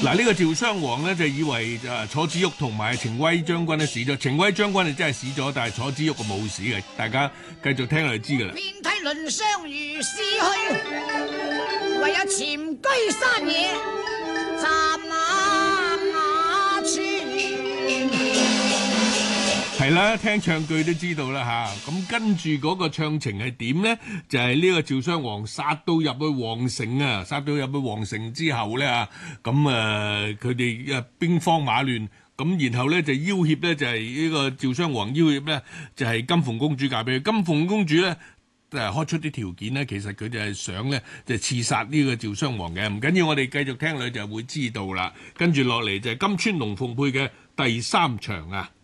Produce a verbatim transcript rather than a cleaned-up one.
嗱，呢個趙襄王咧就以為誒楚子玉同埋程威將軍咧死咗，程威將軍就真係死咗，但係楚子玉就冇死嘅。大家繼續聽就知㗎啦。 遍體鱗傷如死去，唯有潛居山野，暫馬雅處。 係啦，聽唱句都知道啦嚇。咁跟住嗰個唱情係點咧？就係、是、呢個趙襄王殺到入去皇城啊！殺到入去皇城之後咧啊，咁誒佢哋誒兵荒馬亂，咁然後咧就要挾咧就係、是、呢個趙襄王要挾咧就係、是、金鳳公主嫁俾佢。金鳳公主咧誒開出啲條件咧，其實佢就係想咧就刺殺呢個趙襄王嘅。唔緊要，我哋繼續聽落就會知道啦。跟住落嚟就係金川龍鳳配嘅第三場啊！